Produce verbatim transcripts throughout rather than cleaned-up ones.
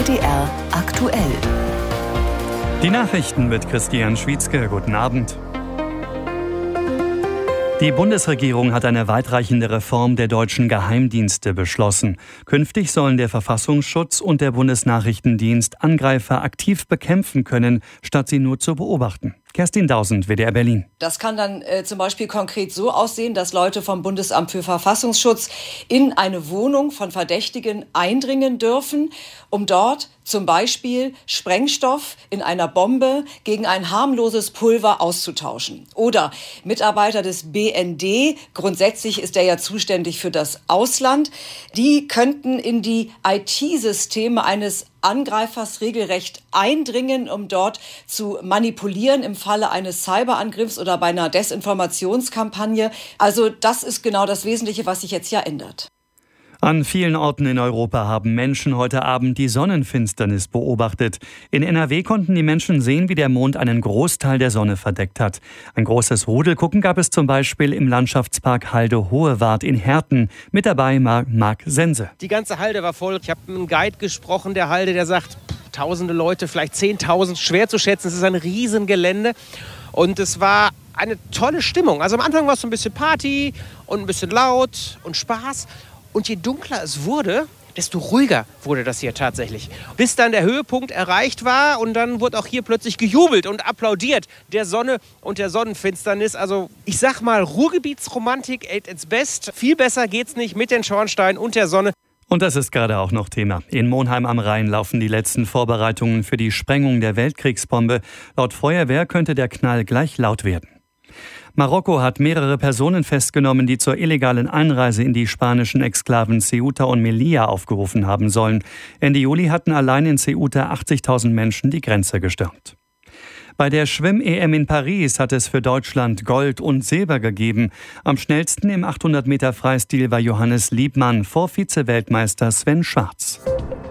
D R aktuell. Die Nachrichten mit Christian Schwietzke. Guten Abend. Die Bundesregierung hat eine weitreichende Reform der deutschen Geheimdienste beschlossen. Künftig sollen der Verfassungsschutz und der Bundesnachrichtendienst Angreifer aktiv bekämpfen können, statt sie nur zu beobachten. Kerstin Dausend, W D R Berlin. Das kann dann äh, zum Beispiel konkret so aussehen, dass Leute vom Bundesamt für Verfassungsschutz in eine Wohnung von Verdächtigen eindringen dürfen, um dort zum Beispiel Sprengstoff in einer Bombe gegen ein harmloses Pulver auszutauschen. Oder Mitarbeiter des B N D, grundsätzlich ist er ja zuständig für das Ausland, die könnten in die I T-Systeme eines Angreifers regelrecht eindringen, um dort zu manipulieren im Falle eines Cyberangriffs oder bei einer Desinformationskampagne. Also das ist genau das Wesentliche, was sich jetzt ja ändert. An vielen Orten in Europa haben Menschen heute Abend die Sonnenfinsternis beobachtet. In N R W konnten die Menschen sehen, wie der Mond einen Großteil der Sonne verdeckt hat. Ein großes Rudelgucken gab es zum Beispiel im Landschaftspark Halde-Hohewart in Herten. Mit dabei Marc Sense. Die ganze Halde war voll. Ich habe mit einem Guide gesprochen, der Halde, der sagt, pff, tausende Leute, vielleicht zehntausend, schwer zu schätzen. Es ist ein Riesengelände und es war eine tolle Stimmung. Also am Anfang war es so ein bisschen Party und ein bisschen laut und Spaß. Und je dunkler es wurde, desto ruhiger wurde das hier tatsächlich. Bis dann der Höhepunkt erreicht war und dann wurde auch hier plötzlich gejubelt und applaudiert der Sonne und der Sonnenfinsternis. Also ich sag mal, Ruhrgebietsromantik at its best. Viel besser geht's nicht mit den Schornsteinen und der Sonne. Und das ist gerade auch noch Thema. In Monheim am Rhein laufen die letzten Vorbereitungen für die Sprengung der Weltkriegsbombe. Laut Feuerwehr könnte der Knall gleich laut werden. Marokko hat mehrere Personen festgenommen, die zur illegalen Einreise in die spanischen Exklaven Ceuta und Melilla aufgerufen haben sollen. Ende Juli hatten allein in Ceuta achtzigtausend Menschen die Grenze gestürmt. Bei der Schwimm-E M in Paris hat es für Deutschland Gold und Silber gegeben. Am schnellsten im achthundert Meter Freistil war Johannes Liebmann vor Vize-Weltmeister Sven Scharz.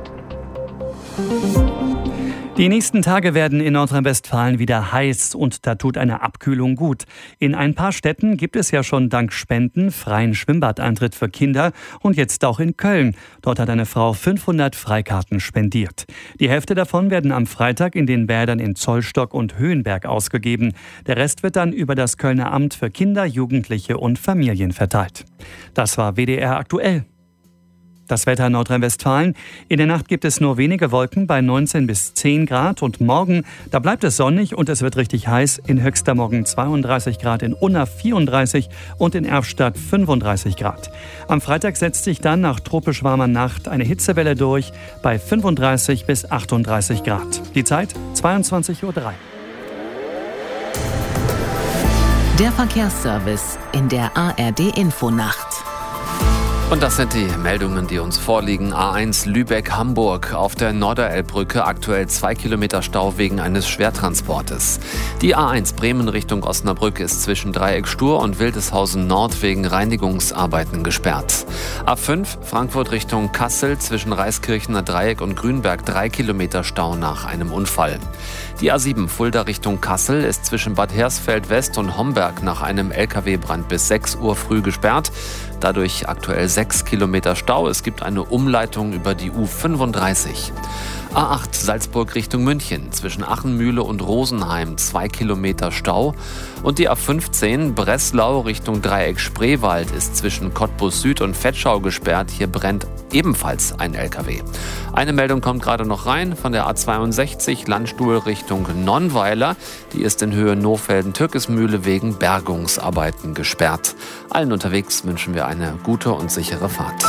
Die nächsten Tage werden in Nordrhein-Westfalen wieder heiß und da tut eine Abkühlung gut. In ein paar Städten gibt es ja schon dank Spenden freien Schwimmbadeintritt für Kinder und jetzt auch in Köln. Dort hat eine Frau fünfhundert Freikarten spendiert. Die Hälfte davon werden am Freitag in den Bädern in Zollstock und Höhenberg ausgegeben. Der Rest wird dann über das Kölner Amt für Kinder, Jugendliche und Familien verteilt. Das war W D R aktuell. Das Wetter in Nordrhein-Westfalen. In der Nacht gibt es nur wenige Wolken bei neunzehn bis zehn Grad. Und morgen, da bleibt es sonnig und es wird richtig heiß. In Höchster morgen zweiunddreißig Grad, in Unna vierunddreißig und in Erfstadt fünfunddreißig Grad. Am Freitag setzt sich dann nach tropisch warmer Nacht eine Hitzewelle durch bei fünfunddreißig bis achtunddreißig Grad. Die Zeit zweiundzwanzig Uhr drei. Der Verkehrsservice in der A R D-Infonacht. Und das sind die Meldungen, die uns vorliegen. A eins Lübeck-Hamburg auf der Norderelbbrücke aktuell zwei Kilometer Stau wegen eines Schwertransportes. Die A eins Bremen Richtung Osnabrück ist zwischen Dreieck Stur und Wildeshausen Nord wegen Reinigungsarbeiten gesperrt. A fünf Frankfurt Richtung Kassel zwischen Reiskirchener Dreieck und Grünberg drei Kilometer Stau nach einem Unfall. Die A sieben Fulda Richtung Kassel ist zwischen Bad Hersfeld West und Homberg nach einem L K W-Brand bis sechs Uhr früh gesperrt. Dadurch aktuell sechs Kilometer Stau. Es gibt eine Umleitung über die U fünfunddreißig. A acht Salzburg Richtung München zwischen Achenmühle und Rosenheim zwei Kilometer Stau. Und die A fünfzehn Breslau Richtung Dreieck Spreewald ist zwischen Cottbus Süd und Vetschau gesperrt. Hier brennt ebenfalls ein L K W. Eine Meldung kommt gerade noch rein von der A zweiundsechzig Landstuhl Richtung Nonnweiler. Die ist in Höhe Nohfelden-Türkismühle wegen Bergungsarbeiten gesperrt. Allen unterwegs wünschen wir eine gute und sichere Fahrt.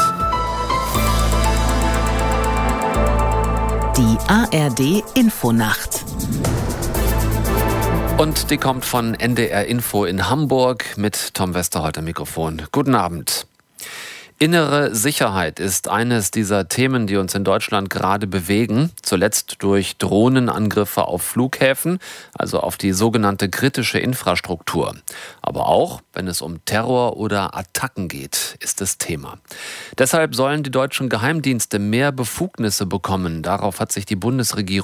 Die A R D-Infonacht. Und die kommt von N D R Info in Hamburg mit Tom Westerholt am Mikrofon. Guten Abend. Innere Sicherheit ist eines dieser Themen, die uns in Deutschland gerade bewegen. Zuletzt durch Drohnenangriffe auf Flughäfen, also auf die sogenannte kritische Infrastruktur. Aber auch, wenn es um Terror oder Attacken geht, ist es Thema. Deshalb sollen die deutschen Geheimdienste mehr Befugnisse bekommen. Darauf hat sich die Bundesregierung